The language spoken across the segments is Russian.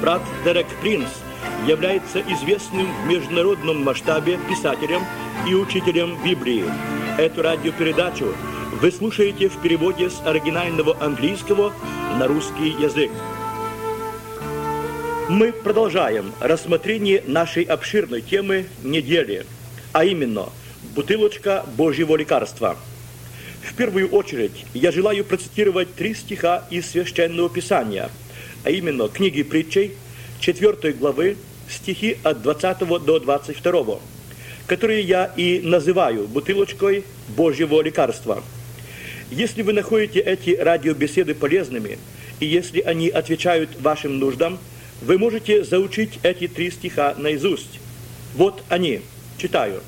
брат Дерек Принц является известным в международном масштабе писателем и учителем Библии. Эту радиопередачу вы слушаете в переводе с оригинального английского на русский язык. Мы продолжаем рассмотрение нашей обширной темы недели, а именно «Бутылочка Божьего лекарства». В первую очередь я желаю процитировать 3 стиха из Священного Писания, а именно книги Притчей, 4 главы, стихи от 20 до 22, которые я и называю «Бутылочкой Божьего лекарства». Если вы находите эти радиобеседы полезными, и если они отвечают вашим нуждам, вы можете заучить эти 3 стиха наизусть. Вот они. Читаю.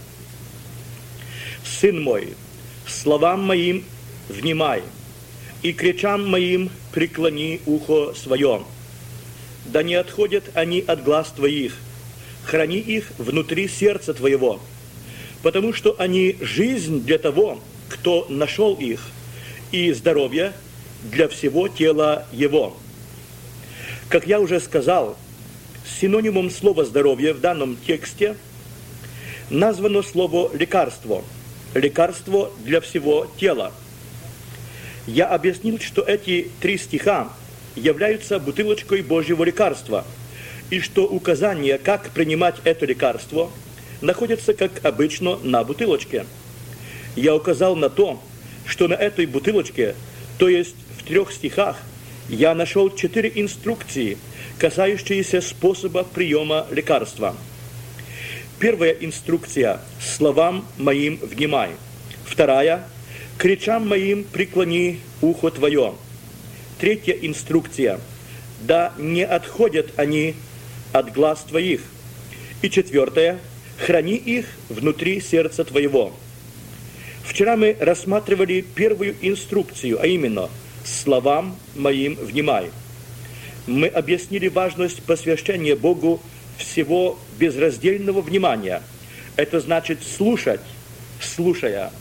«Сын мой, словам моим внимай, и к речам моим преклони ухо свое. Да не отходят они от глаз твоих, храни их внутри сердца твоего, потому что они жизнь для того, кто нашел их, и здоровье для всего тела его». Как я уже сказал, синонимом слова «здоровье» в данном тексте названо слово «лекарство». Лекарство для всего тела. Я объяснил, что эти 3 стиха являются бутылочкой Божьего лекарства, и что указание, как принимать это лекарство, находится, как обычно, на бутылочке. Я указал на то, что на этой бутылочке, то есть в 3 стихах, я нашел 4 инструкции, касающиеся способа приема лекарства. Первая инструкция – «Словам моим внимай». Вторая – «К речам моим преклони ухо твое». Третья инструкция – «Да не отходят они от глаз твоих». И четвертая – «Храни их внутри сердца твоего». Вчера мы рассматривали первую инструкцию, а именно «Словам моим внимай». Мы объяснили важность посвящения Богу всего безраздельного внимания. Это значит слушать, слушая.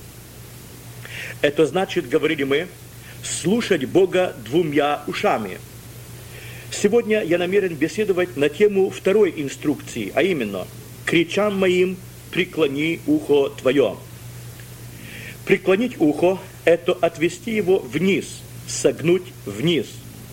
Это значит, говорили мы, слушать Бога 2 ушами. Сегодня я намерен беседовать на тему второй инструкции, а именно «К речам моим преклони ухо твое». Преклонить ухо – это отвести его вниз, согнуть вниз.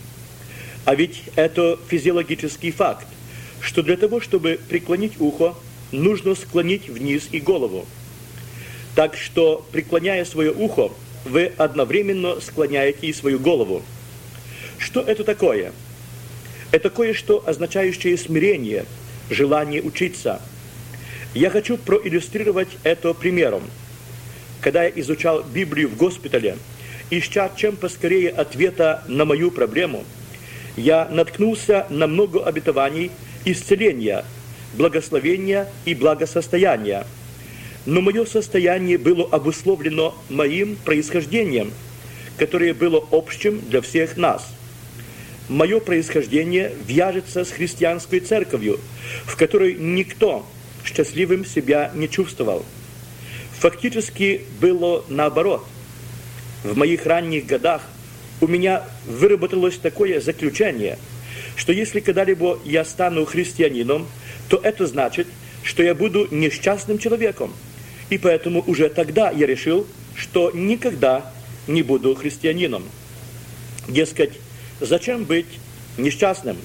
А ведь это физиологический факт, что для того, чтобы преклонить ухо, нужно склонить вниз и голову. Так что, преклоняя свое ухо, вы одновременно склоняете и свою голову. Что это такое? Это кое-что, означающее смирение, желание учиться. Я хочу проиллюстрировать это примером. Когда я изучал Библию в госпитале, ища чем поскорее ответа на мою проблему, я наткнулся на много обетований исцеления, благословения и благосостояния. Но мое состояние было обусловлено моим происхождением, которое было общим для всех нас. Мое происхождение вяжется с христианской церковью, в которой никто счастливым себя не чувствовал. Фактически было наоборот. В моих ранних годах у меня выработалось такое заключение, что если когда-либо я стану христианином, то это значит, что я буду несчастным человеком. И поэтому уже тогда я решил, что никогда не буду христианином. Дескать, зачем быть несчастным?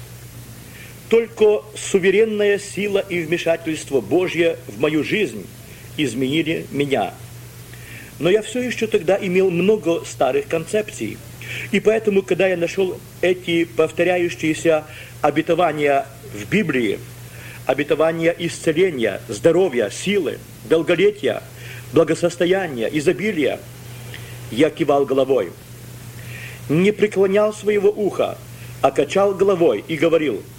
Только суверенная сила и вмешательство Божье в мою жизнь изменили меня. Но я все еще тогда имел много старых концепций. И поэтому, когда я нашел эти повторяющиеся обетования в Библии, обетования исцеления, здоровья, силы, долголетия, благосостояния, изобилия, я кивал головой. Не преклонял своего уха, а качал головой и говорил: